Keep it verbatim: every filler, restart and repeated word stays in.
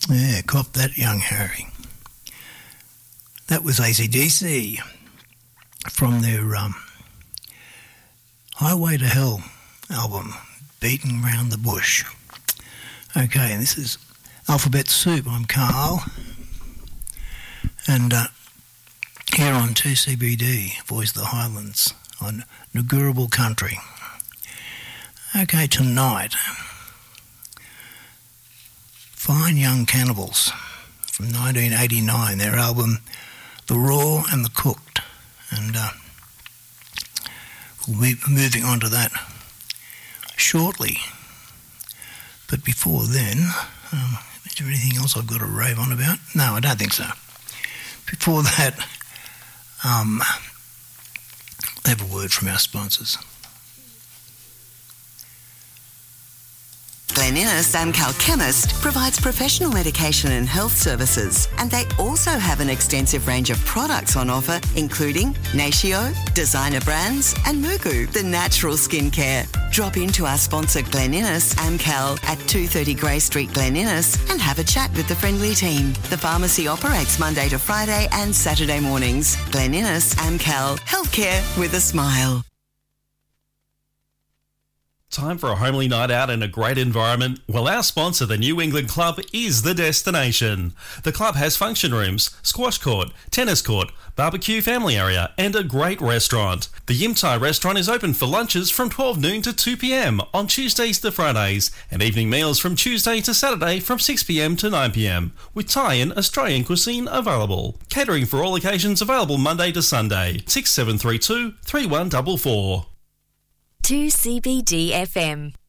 Yeah, cop that, young Harry. That was A C D C from their um, Highway to Hell album, Beating Round the Bush. Okay, and this is Alphabet Soup. I'm Carl. And uh, here on two C B D, Voice of the Highlands, on Ngurubal Country. Okay, tonight, Fine Young Cannibals from nineteen eighty-nine, their album The Raw and the Cooked. And uh, we'll be moving on to that shortly. But before then, um, is there anything else I've got to rave on about? No, I don't think so. Before that, um, I have a word from our sponsors. Glen Innes Amcal Chemist provides professional medication and health services, and they also have an extensive range of products on offer, including Natio, designer brands, and Mugu, the natural skincare. Drop into our sponsor Glen Innes Amcal at two thirty Grey Street, Glen Innes, and have a chat with the friendly team. The pharmacy operates Monday to Friday and Saturday mornings. Glen Innes Amcal, healthcare with a smile. Time for a homely night out in a great environment? Well, our sponsor, the New England Club, is the destination. The club has function rooms, squash court, tennis court, barbecue family area, and a great restaurant. The Yimtai restaurant is open for lunches from twelve noon to two p.m. on Tuesdays to Fridays, and evening meals from Tuesday to Saturday from six p.m. to nine p.m, with Thai and Australian cuisine available. Catering for all occasions available Monday to Sunday. six seven three two, three one four four. two C B D F M.